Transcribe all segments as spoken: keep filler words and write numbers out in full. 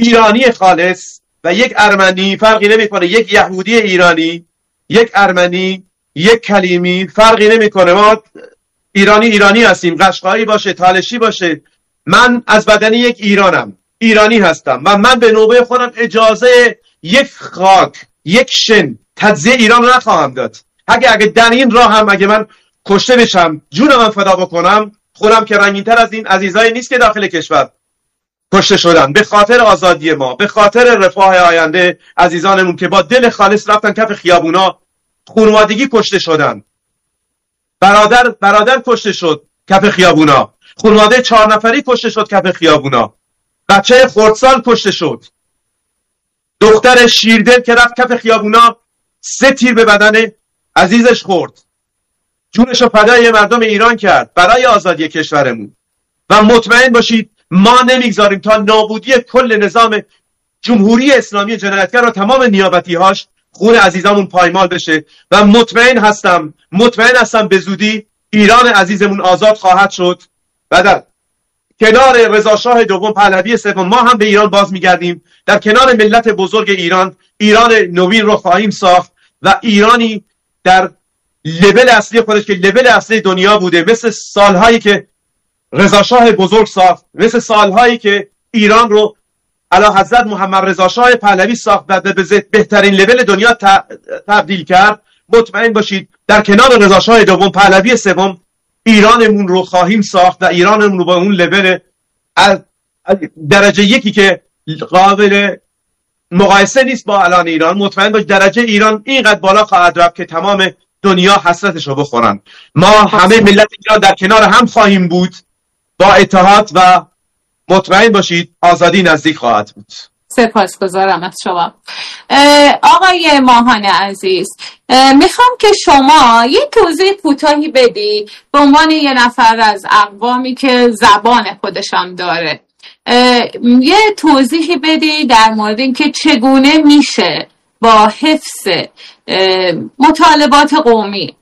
ایرانی خالص و یک ارمنی فرقی نمیکنه، یک یهودی ایرانی، یک ارمنی، یک کلیمی فرقی نمیکنه. ما ایرانی ایرانی هستیم، قشقایی باشه، تالشی باشه. من از بدن یک ایرانم، ایرانی هستم و من به نوبه خودم اجازه یک خاک، یک شن تجزیه ایران رو نخواهم داد. اگه اگه در این راه هم اگه من کشته بشم، جونم من فدا بکنم، خودم که رنگین تر از این عزیزایی نیست که داخل کشور کشته شدن به خاطر آزادی ما، به خاطر رفاه آینده عزیزانمون که با دل خالص رفتن کف خیابونا، خانوادگی کشته شدن، برادر برادر کشته شد کف خیابونا، خانواده چهار نفری کشته شد کف خیابونا، بچه خردسال کشته شد، دختر شیردل که رفت کف خیابونا سه تیر به بدن عزیزش خورد، جونشو فدای مردم ایران کرد برای آزادی کشورمون. و مطمئن باشید ما نمیگذاریم تا نابودی کل نظام جمهوری اسلامی جنایتگر و تمام نیابتی‌هاش خون عزیزامون پایمال بشه. و مطمئن هستم مطمئن هستم به زودی ایران عزیزمون آزاد خواهد شد و در کنار رضا شاه دوم پهلوی سوم ما هم به ایران باز میگردیم. در کنار ملت بزرگ ایران، ایران نوین رو خواهیم ساخت و ایرانی در لول اصلی خودش که لول اصلی دنیا بوده، مثل سالهایی که رضا شاه بزرگ ساخت، مثل سالهایی که ایران رو اعلیحضرت محمد رضا شاه پهلوی ساخت و به بهترین لول دنیا تبدیل کرد. مطمئن باشید در کنار رضا شاه دوم پهلوی سوم ایرانمون رو خواهیم ساخت و ایرانمون رو با اون لول درجه یکی که قابل مقایسه نیست با الان ایران، مطمئن باش درجه ایران اینقدر بالا خواهد رفت که تمام دنیا حسرتش رو بخورن. ما همه ملت ایران در کنار هم خواهیم بود با اتحاد و مطمئن باشید آزادی نزدیک خواهد بود. سپاسگزارم از شما. آقای ماهان عزیز، میخوام که شما یک توضیح کوتاهی بدی به عنوان یه نفر از اقوامی که زبان خودشم داره، یه توضیحی بدی در مورد اینکه چگونه میشه با حفظ مطالبات قومی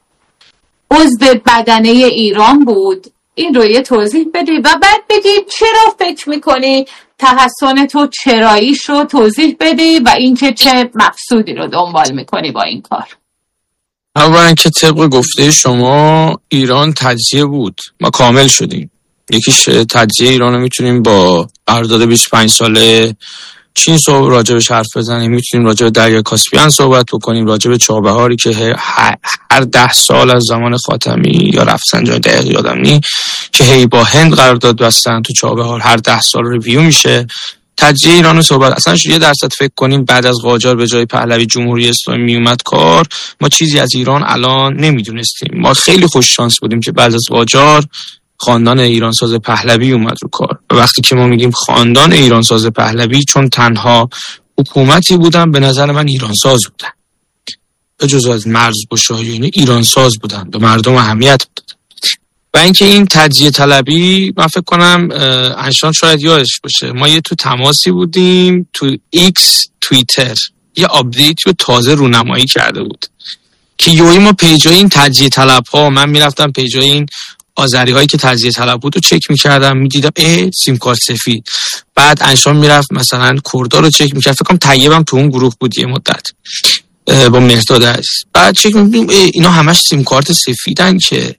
عضو بدنه ایران بود. این رو یه توضیح بدی و بعد بگی چرا فکر میکنی تحسن تو چراییش رو توضیح بدی و اینکه چه مقصودی رو دنبال میکنی با این کار. اولا که طبق گفته شما ایران تجزیه بود، ما کامل شدیم. یکیش تجزیه ایران رو میتونیم با قرارداد بیست و پنج ساله چین صحبت راجبش حرف بزنیم، میتونیم راجب دریای کاسپیان صحبت بکنیم، راجب چابهاری که هر ده سال از زمان خاتمی یا رفسنجانی دقیق یادم نی که هی با هند قرارداد بستن تو چابهار، هر ده سال ریویو میشه. تجزیه ایران رو صحبت اصلا یه درصد فکر کنیم بعد از قاجار به جای پهلوی جمهوری اسلامی میومد کار، ما چیزی از ایران الان نمیدونستیم. ما خیلی خوش شانس بودیم که بعد از قاجار خاندان ایرانساز پهلوی اومد رو کار. وقتی که ما میگیم خاندان ایرانساز پهلوی، چون تنها حکومتی بودن به نظر من ایرانساز بودن، به جز از مرزگشایی اینه ایرانساز بودن، به مردم اهمیت بودن. و اینکه این تجزیه طلبی من فکر کنم انشان شاید یادش باشه، ما یه تو تماسی بودیم تو ایکس توییتر، یه آپدیت رو تازه رونمایی کرده بود که یوی ما پیجای این تجزیه طلب ها، من میرفتم پیجای این آذری هایی که تجزیه طلب بود رو چک میکردم، میدیدم اه سیم کارت سفید. بعد انشان میرفت مثلا کردا رو چک میکرد، فکر کنم طیبم تو اون گروه بود یه مدت با مهرداد عزیز. بعد چک می‌کردیم اینا همش سیم کارت سفیدن که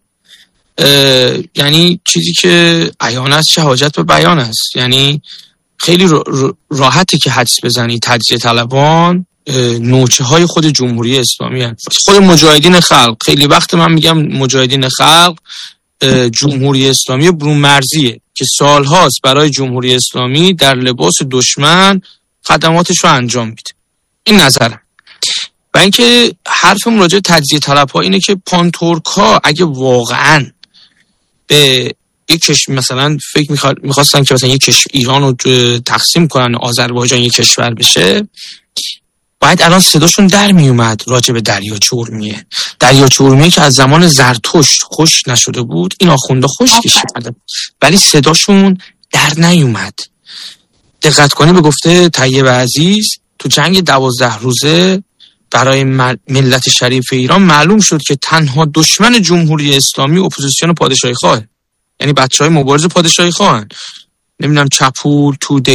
یعنی چیزی که عیان است چه حاجت به بیان است. یعنی خیلی راحته که حدس بزنی تجزیه طلبان نوچه های خود جمهوری اسلامی هست، خود مجاهدین خلق. خیلی وقت من میگم مجاهدین خلق جمهوری اسلامی برون مرزیه که سالهاست برای جمهوری اسلامی در لباس دشمن خدماتش رو انجام میده. این نظرم. و اینکه حرفم راجع تجزیه طلب ها اینه که پانتورکا اگه واقعا به یک کشور مثلا فکر میخواستن که مثلا یک کشور ایران رو تقسیم کنن، آذربایجان یک کشور بشه، باید الان صداشون در میومد راجع به دریاچه ارومیه. دریاچه ارومیه که از زمان زرتشت خوش نشده بود، این آخونده خشکش کرده، ولی صداشون در نیومد. دقت کنی به گفته طیب عزیز، تو جنگ دوازده روزه برای ملت شریف ایران معلوم شد که تنها دشمن جمهوری اسلامی اپوزیسیون پادشاهی خواه، یعنی بچهای مبارز پادشاهی خواهن. نمیدونم چپول، توده